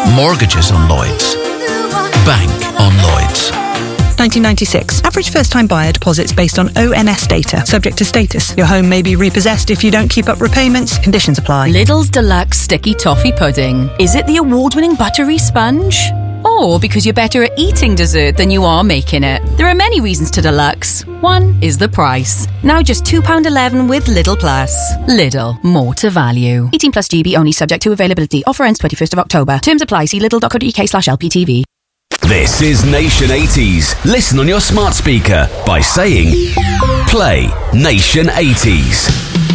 Mortgages on Lloyds. Bank on Lloyds. 1996. Average first-time buyer deposits based on ONS data. Subject to status. Your home may be repossessed if you don't keep up repayments. Conditions apply. Lidl's Deluxe Sticky Toffee Pudding. Is it the award-winning buttery sponge? Or because you're better at eating dessert than you are making it? There are many reasons to Deluxe. One is the price. Now just £2.11 with Lidl Plus. Lidl. More to value. 18 plus GB only, subject to availability. Offer ends 21st of October. Terms apply. See lidl.co.uk/LPTV. This is Nation 80s. Listen on your smart speaker by saying, play Nation 80s.